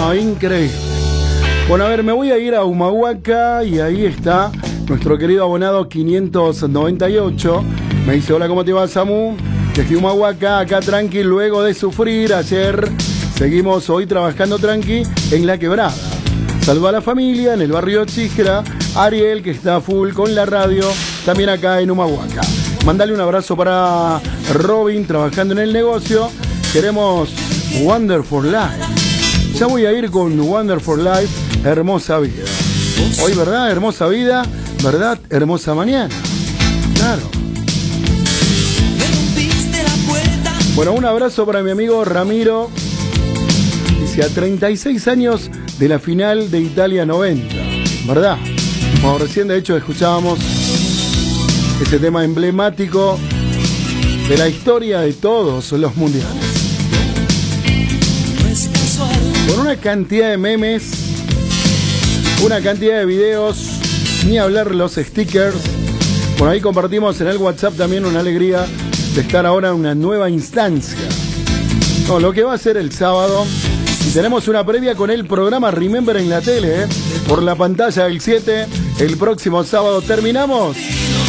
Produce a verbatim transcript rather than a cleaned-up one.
No, increíble. Bueno, a ver, me voy a ir a Humahuaca y ahí está nuestro querido abonado quinientos noventa y ocho. Me dice, hola, ¿cómo te va, Samu? Desde Humahuaca, acá tranqui, luego de sufrir ayer. Seguimos hoy trabajando tranqui en La Quebrada. Saludo a la familia en el barrio Chisquera. Ariel, que está full con la radio, también acá en Humahuaca. Mandale un abrazo para Robin, trabajando en el negocio. Queremos Wonderful Life. Ya voy a ir con Wonderful Life, Hermosa Vida. Hoy, ¿verdad? Hermosa vida, ¿verdad? Hermosa mañana. Claro. Bueno, un abrazo para mi amigo Ramiro. Dice, a treinta y seis años de la final de Italia noventa, ¿verdad? Como recién de hecho escuchábamos ese tema emblemático de la historia de todos los mundiales. Con una cantidad de memes, una cantidad de videos, ni hablar los stickers. Por ahí compartimos en el WhatsApp también una alegría de estar ahora en una nueva instancia. No, lo que va a ser el sábado. Y tenemos una previa con el programa Remember en la tele, ¿eh? Por la pantalla del siete. El próximo sábado terminamos